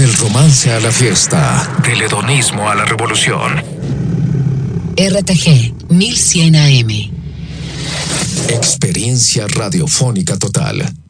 Del romance a la fiesta, del hedonismo a la revolución. RTG 1100 AM. Experiencia radiofónica total.